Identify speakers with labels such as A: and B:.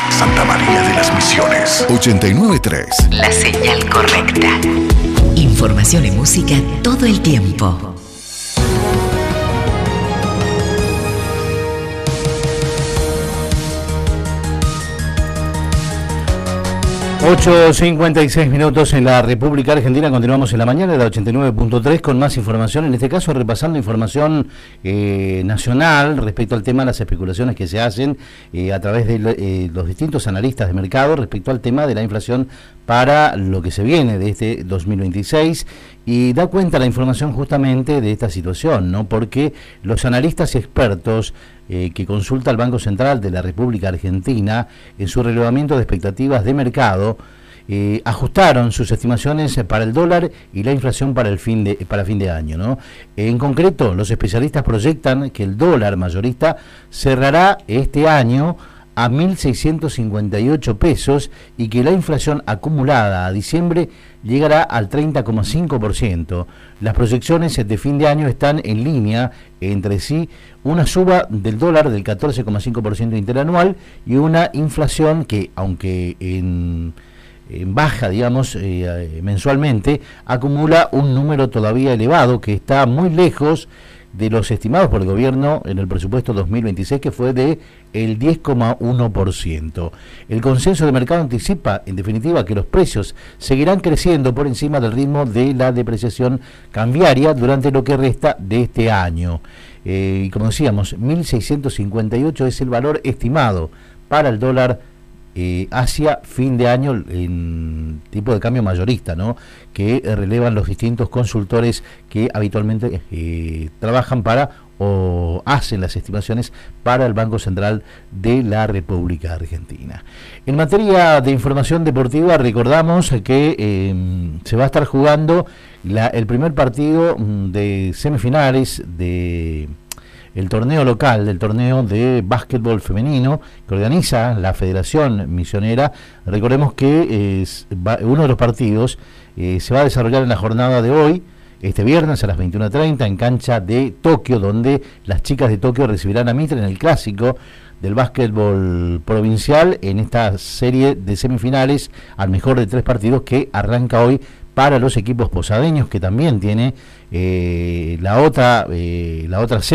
A: Santa María de las Misiones. 89.3.
B: La señal correcta. Información y música todo el tiempo.
C: 8:56 en la República Argentina. Continuamos en la mañana de la 89.3 con más información, en este caso repasando información nacional respecto al tema de las especulaciones que se hacen a través de los distintos analistas de mercado respecto al tema de la inflación para lo que se viene de este 2026, y da cuenta la información justamente de esta situación, ¿no? Porque los analistas y expertos que consulta el Banco Central de la República Argentina en su relevamiento de expectativas de mercado ajustaron sus estimaciones para el dólar y la inflación para fin de año, ¿no? En concreto, los especialistas proyectan que el dólar mayorista cerrará este año a 1.658 pesos y que la inflación acumulada a diciembre llegará al 30,5%. Las proyecciones de fin de año están en línea entre sí, una suba del dólar del 14,5% interanual y una inflación que, aunque en baja, digamos, mensualmente, acumula un número todavía elevado que está muy lejos de los estimados por el gobierno en el presupuesto 2026, que fue de el 10,1%. El consenso de mercado anticipa, en definitiva, que los precios seguirán creciendo por encima del ritmo de la depreciación cambiaria durante lo que resta de este año. Y como decíamos, 1.658 es el valor estimado para el dólar hacia fin de año en tipo de cambio mayorista, ¿no? Que relevan los distintos consultores que habitualmente trabajan para o hacen las estimaciones para el Banco Central de la República Argentina. En materia de información deportiva, recordamos que se va a estar jugando el primer partido de semifinales de el torneo local, del torneo de básquetbol femenino que organiza la Federación Misionera. Recordemos que uno de los partidos se va a desarrollar en la jornada de hoy, este viernes a las 21:30, en cancha de Tokio, donde las chicas de Tokio recibirán a Mitre en el clásico del básquetbol provincial en esta serie de semifinales al mejor de 3 partidos que arranca hoy para los equipos posadeños, que también tiene la otra serie